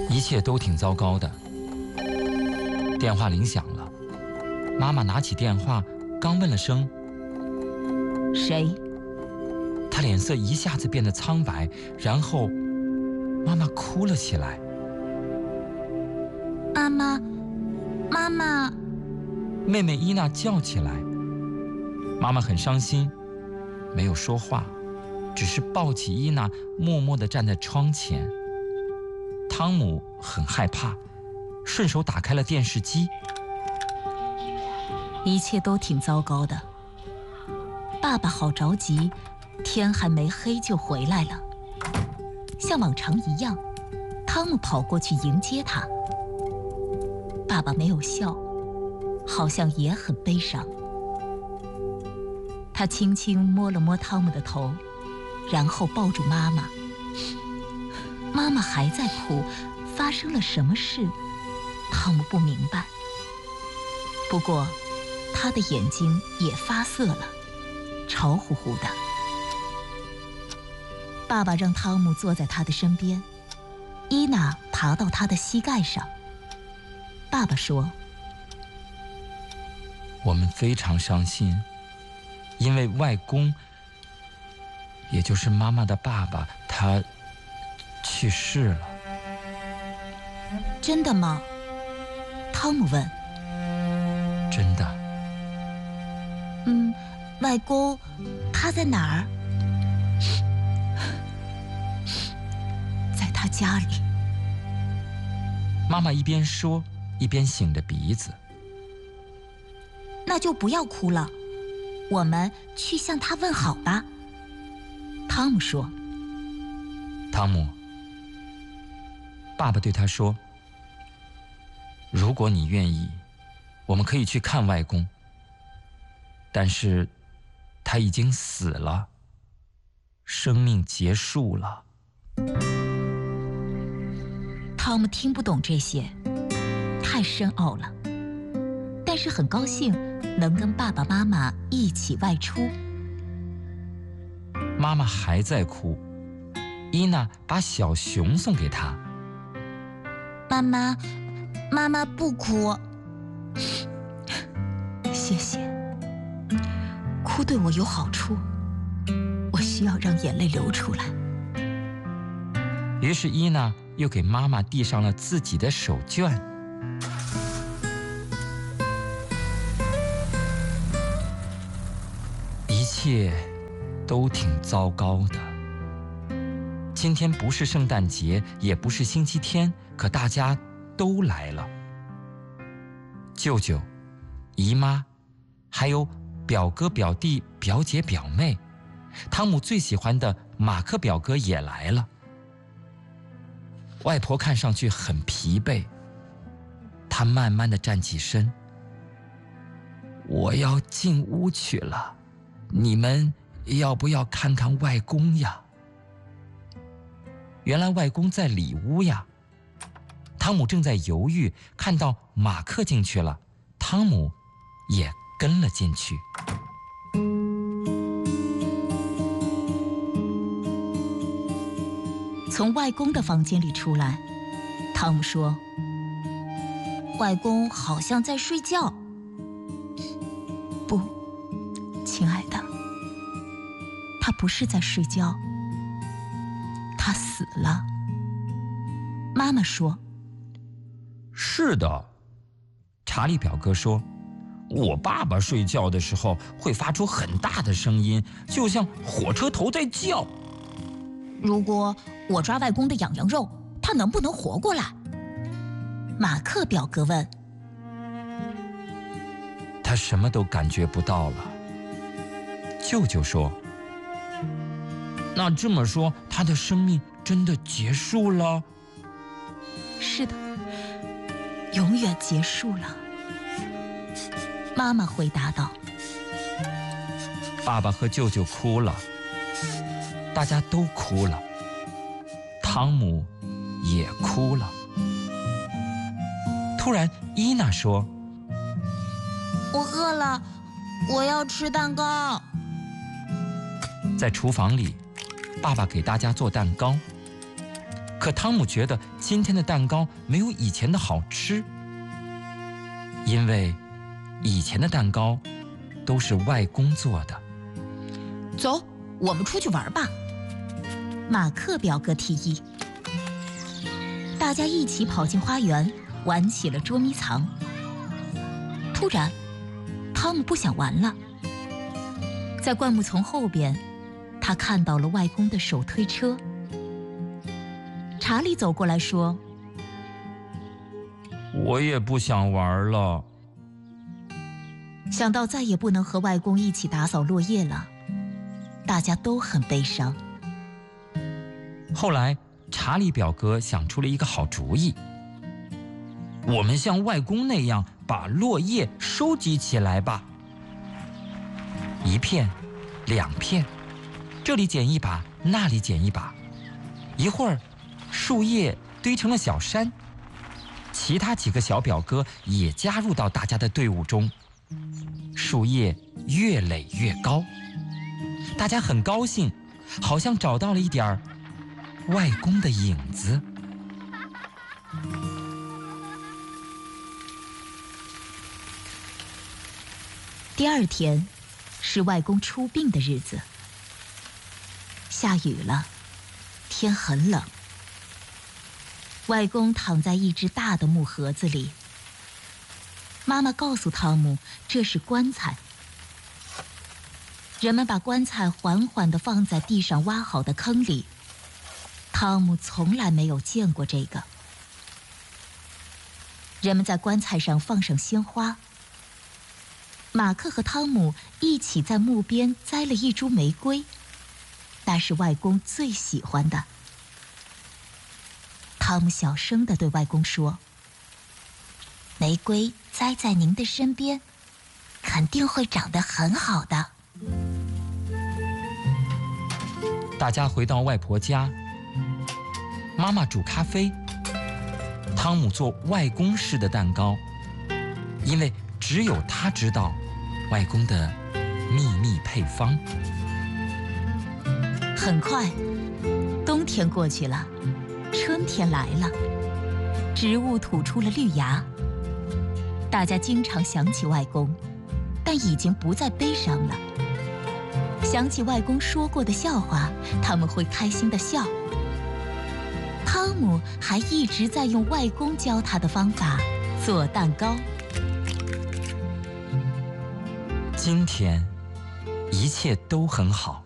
一切都挺糟糕的。电话铃响了，妈妈拿起电话，刚问了声 “谁”， 她脸色一下子变得苍白，然后妈妈哭了起来。 妈妈，妈妈！ 妹妹伊娜叫起来。妈妈很伤心，没有说话，只是抱起伊娜，默默地站在窗前。汤姆很害怕，顺手打开了电视机。 一切都挺糟糕的。爸爸好着急，天还没黑就回来了。像往常一样，汤姆跑过去迎接他。爸爸没有笑，好像也很悲伤。他轻轻摸了摸汤姆的头，然后抱住妈妈。妈妈还在哭，发生了什么事？汤姆不明白。不过，他的眼睛也发涩了，潮乎乎的。爸爸让汤姆坐在他的身边，伊娜爬到他的膝盖上。爸爸说：“ 我们非常伤心，因为外公，也就是妈妈的爸爸，他去世了。” 真的吗？汤姆问。 真的。 外公，他在哪儿？在他家里。 妈妈一边说，一边擤着鼻子。 那就不要哭了，我们去向他问好吧。汤姆说。 汤姆，爸爸对他说，如果你愿意，我们可以去看外公，但是他已经死了，生命结束了。 汤姆听不懂这些，太深奥了，但是很高兴能跟爸爸妈妈一起外出。 妈妈还在哭，伊娜把小熊送给她。 妈妈不哭。谢谢，哭对我有好处，我需要让眼泪流出来。 于是伊娜又给妈妈递上了自己的手绢。一切都挺糟糕的。今天不是圣诞节，也不是星期天，可大家都来了。舅舅、姨妈，还有表哥、表弟、表姐、表妹，汤姆最喜欢的马克表哥也来了。外婆看上去很疲惫，她慢慢地站起身。我要进屋去了，你们要不要看看外公呀？原来外公在里屋呀。汤姆正在犹豫，看到马克进去了，汤姆也跟了进去。 从外公的房间里出来，汤姆说：“外公好像在睡觉。”不，亲爱的，他不是在睡觉，他死了。妈妈说：“ 是的。”查理表哥说：“我爸爸睡觉的时候会发出很大的声音，就像火车头在叫。” 如果我抓外公的痒痒肉，他能不能活过来？马克表哥问。 他什么都感觉不到了。舅舅说：“那这么说，他的生命真的结束了？” 是的，永远结束了。妈妈回答道。 爸爸和舅舅哭了，大家都哭了，汤姆也哭了。突然，伊娜说：“ 我饿了，我要吃蛋糕。” 在厨房里，爸爸给大家做蛋糕。 可汤姆觉得今天的蛋糕没有以前的好吃，因为以前的蛋糕都是外公做的。 走，我们出去玩吧。马克表哥提议。大家一起跑进花园，玩起了捉迷藏。突然，汤姆不想玩了。在灌木丛后边，他看到了外公的手推车。查理走过来说：“ 我也不想玩了。” 想到再也不能和外公一起打扫落叶了，大家都很悲伤。 后来，查理表哥想出了一个好主意：我们像外公那样把落叶收集起来吧。1片，2片，这里捡一把，那里捡一把。一会儿，树叶堆成了小山。其他几个小表哥也加入到大家的队伍中。树叶越垒越高，大家很高兴，好像找到了一点外公的影子。 第2天是外公出殡的日子，下雨了，天很冷。外公躺在一只大的木盒子里。妈妈告诉汤姆，这是棺材。人们把棺材缓缓地放在地上挖好的坑里。汤姆从来没有见过这个。人们在棺材上放上鲜花。马克和汤姆一起在墓边栽了一株玫瑰，那是外公最喜欢的。汤姆小声地对外公说：“玫瑰栽在您的身边，肯定会长得很好的。” 大家回到外婆家，妈妈煮咖啡，汤姆做外公式的蛋糕，因为只有他知道外公的秘密配方。 很快，冬天过去了，春天来了，植物吐出了绿芽。大家经常想起外公，但已经不再悲伤了。想起外公说过的笑话，他们会开心地笑。汤姆还一直在用外公教他的方法做蛋糕。 今天，一切都很好。